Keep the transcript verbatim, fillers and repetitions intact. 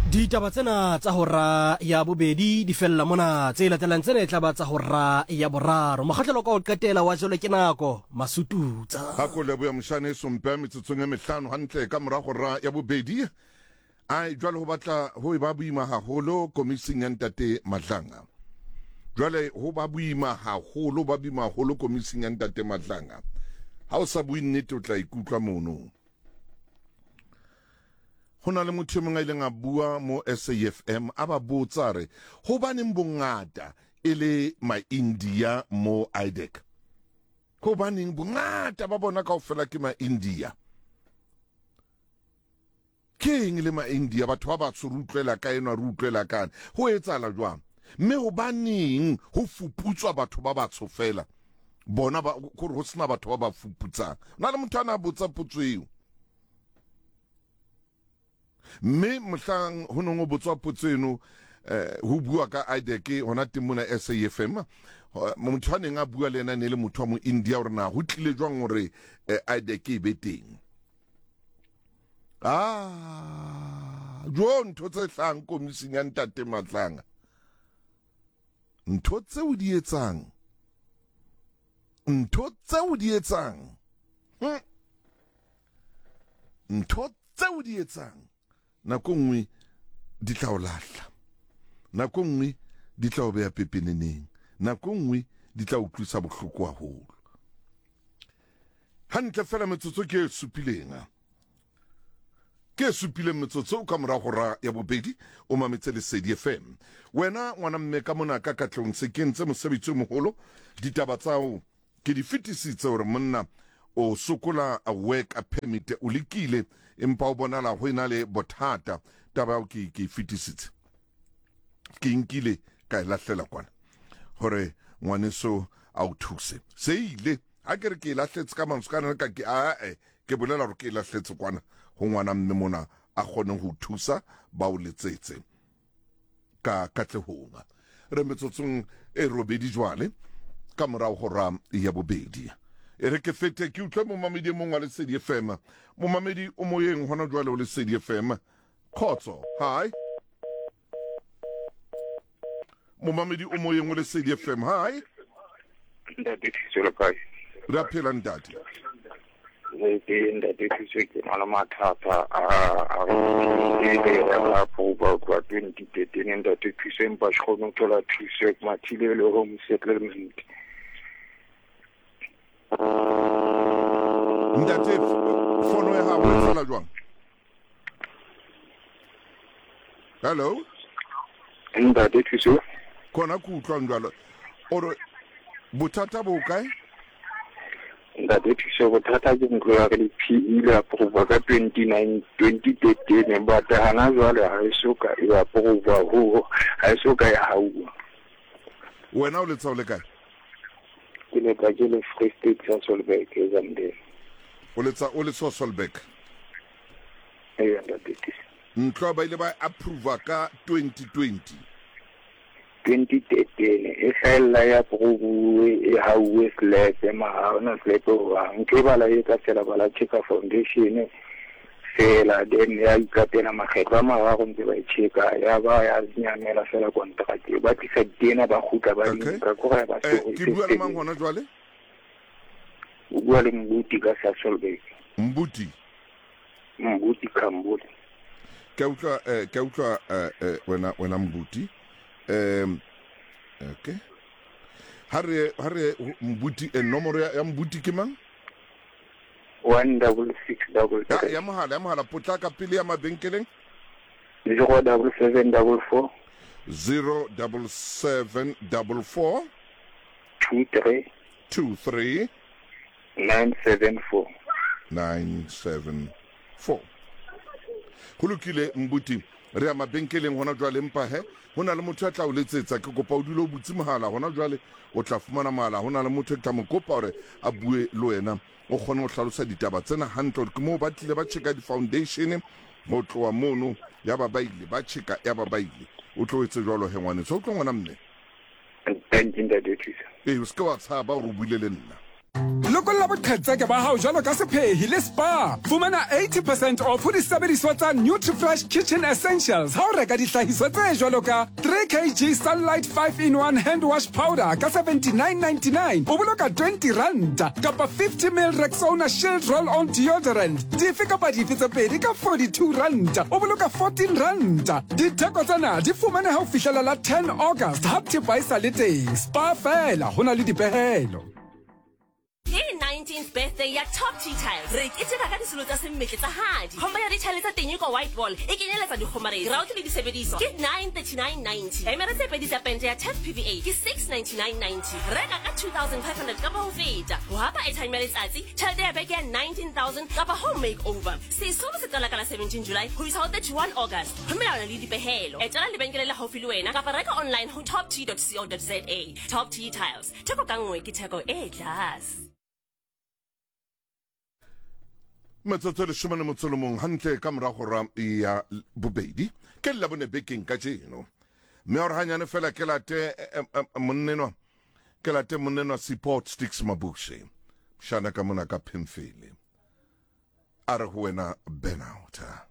Ditaba tsena tsa hora ya bobedi di fella mona tse latelang tsena e tla ba tsa hora ya boraro mokgahlelo ka o qetela wa jole ke nako masututsa ha ko leboya moshane sompe metsotsong e mehlano hantle ka mora hora ya bobedi ai jwale ho batla ho ba buima haholo komising ya ntate Madlanga jwale ho ba buima haholo ba buima haholo komising ya ntate Madlanga ha o sa bui nnete o tla ikutlwa mono. Hona le motho mongwe ile nga bua mo S A F M aba botsa re ho baneng bongata ele ma India mo I D E C ho baneng bongata ba bona kaofela ke ma India keng le ma India batho ba ba tsurutlela ka enwa rutlela kana ho etsala jwang mme ho baneng ho fuputswa batho ba ba tsofela bona ba go ho sina batho ba ba fuputsang na le motho ana botsa putsweo mme mohlang ho nongo botswa potseno eh ho bua ka I D E C hona timona S A F M motho a neng a bua le ena ne le motho mo India hore na ho tlile jwang hore I D E C e be teng ah jo ntho tse hlang komising ya ntate Madlanga ntho tse o di etsang ntho tse o di etsang ntho tse o di etsang nako nngwe di tla o lahla nako nngwe di tla o beya pepeneneng nako nngwe di tla o tlisa bohloko haholo hantle fela metsotso ke e supileng ke e supileng metsotso ka mora hora ya bobedi o mametse Lesedi F M wena ngwana mme ka mona ka katlong se kentse mosebetsi moholo ditaba tsao ke di fetisitse hore monna o sokola a work a permit o likile empa o bonala ho ina le bothata taba o ke ke fetisitse ke nkile ka lahlela kwana hore ngwaneso a o thuse se ile a ke re ke lahletse ka manskana ka ke a e ke bolela hore ke lahletse kwana ho ngwana mme mona a gone ho thusa ba o letsetse ka katlehonga re metsotsong e robedi jwale ka morao hora ya bobedi e re ke fete ke utlwe mo mamedi mongwe wa Lesedi F M mo mamedi o moyeng hona jwale o Lesedi F M khotso hi mo mamedi o moyeng o Lesedi F M hi ndati tsolo kai ra phela ndati le ke ndati tswe ke mala mathata a a le ya po ba kwa twenty thirteen ndati tswe mpa shkono tola tswe mathile le home settlement ndate fono ya hawo tsala jwang hello ndati tswe kona ku utlwa njalo oro bothata bo kae ndati tswe bothata ke ntlo ya le P E le approve ka twenty-nine twenty thirteen but hana jwale ha isoka e approve ho ha isoka ya hawo wena o le tsa o le kae ke le ka ke le Free State sa Solberg e zande o le tsa o le so Solberg e ndati ntlo ba ile ba approve ka twenty twenty twenty thirteen e hlella ya approve e hawe slap e ma hona slap wa nke bala e ka tsela bala cheka foundation fela then ya ikatela makgetlo a mararo ntse ba cheka ya ba ya nyamela fela contract ba tlisa dena ba khuta ba dinka go ga ba se ke bua le mang hona jwale o bua le Mbuti ka sa Solberg Mbuti Mbuti Kambole ka utlwa ka utlwa wena wena Mbuti um okay hare hare Mbuti e nomoro ya Mbuti ke mang one double six double three ya mohala ya mohala potlaka pele ya mabenkeleng zero double seven double four zero double seven double four two three two three nine seven four nine seven four kulukile Mbuti re ya mabenkeleng hona jwale mpa he hona le motho a tla o letsetsa ke kopa o dilo butsi mohala hona jwale o tla fumana mohala hona le motho tla mo kopa hore a bue le wena o khone go hlalosa ditaba tsena hantle ke mo ba tlile ba cheka di foundation mo tloa mono ya ba baile ba cheka ya ba baile o tlo etse jwalo he ngwane so tlo ngwana mme thank you ndati eh o ska wa tsaba o buile le nna lokolla boqhetseke ba hao jwalo ka sephehi le spa. Fumana eighty percent off ho disebediswa tsa NutriFresh Kitchen Essentials ha o reka dihlahiswa tse jwalo ka three kilograms Sunlight five in one hand wash powder ka seventy-nine ninety-nine. O boloka twenty rand kapa fifty milliliters Rexona Shield Roll On Deodorant. Dife kapa dife tse pedi ka forty-two rand. O boloka fourteen rand. Ditheko tsena di fumane ha o fihlela la ten August. Ha thepa e sa le teng. Spa fela ho na le dipehelo. Ke nineteenth birthday ya Top Tea Tiles. Re ke tseba ka disolo tsa semmetle tsa hadi. Khomba ya ditshale tsa teng ko white wall. E kenyeletsa dikgomare, grout le disebediswa. Ke nine thirty-nine ninety. Emere tse pedi tsa pente ya T E P P V A ke six ninety-nine ninety. Reka ka two thousand five hundred kapa ho feta. Ho hapa airtime ya letsatsi, tjhelete ya beke ya nineteen thousand kapa home makeover. Sesolo se qala ka la seventeen July ho isa ho thirty-one August. Ho melawana le dipehelo. Etela lebenkele la haufi le wena kapa reka online ho top tea dot co dot za. Top Tea Tiles. Theko ka nngwe ke theko e tlase. metsotso le shomane motsolomong hantle ka morago ra ya bobedi ke la bone bekeng ka jeno mme or hanyane fela ke late monnenwa ke late monnenwa support sticks mabushe shana ka mona ka phemfele are ho wena burnout